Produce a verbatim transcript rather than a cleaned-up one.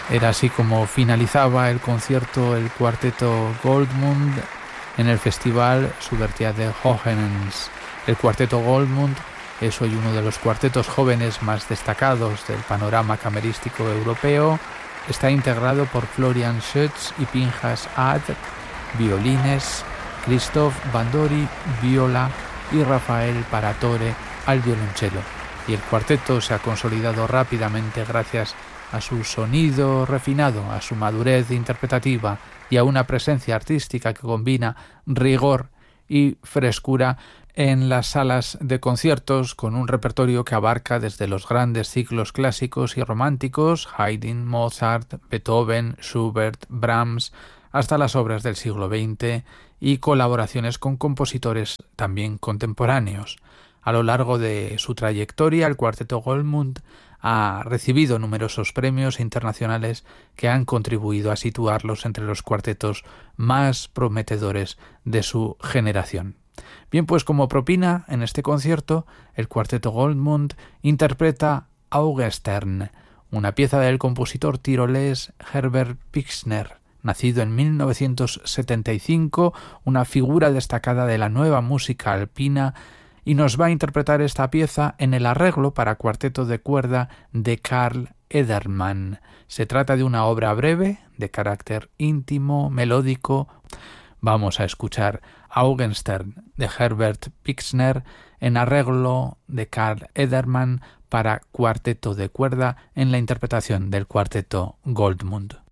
Era así como finalizaba el concierto el cuarteto Goldmund en el festival Subvertia de Hohenems. El cuarteto Goldmund es hoy uno de los cuartetos jóvenes más destacados del panorama camerístico europeo. Está integrado por Florian Schütz y Pinchas Ad, violines, Christoph Bandori, viola y Rafael Paratore al violonchelo. Y el cuarteto se ha consolidado rápidamente gracias a su sonido refinado, a su madurez interpretativa y a una presencia artística que combina rigor y frescura en las salas de conciertos, con un repertorio que abarca desde los grandes ciclos clásicos y románticos, Haydn, Mozart, Beethoven, Schubert, Brahms, hasta las obras del siglo veinte y colaboraciones con compositores también contemporáneos. A lo largo de su trayectoria, el cuarteto Goldmund ha recibido numerosos premios internacionales que han contribuido a situarlos entre los cuartetos más prometedores de su generación. Bien, pues como propina en este concierto, el cuarteto Goldmund interpreta Augenstern, una pieza del compositor tirolés Herbert Pixner, nacido en mil novecientos setenta y cinco, una figura destacada de la nueva música alpina, y nos va a interpretar esta pieza en el arreglo para cuarteto de cuerda de Karl Edermann. Se trata de una obra breve, de carácter íntimo, melódico. Vamos a escuchar Augenstern de Herbert Pixner en arreglo de Karl Edermann para cuarteto de cuerda en la interpretación del cuarteto Goldmund.